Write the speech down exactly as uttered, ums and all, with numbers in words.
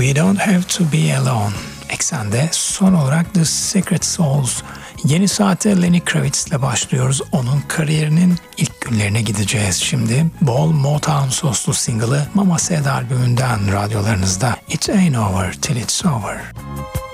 We Don't Have To Be Alone. Eksende son olarak The Secret Souls. Yeni saate Lenny Kravitz'le başlıyoruz. Onun kariyerinin ilk günlerine gideceğiz şimdi. Bol Motown soslu single'ı Mama Said albümünden radyolarınızda. It Ain't Over Till It's Over.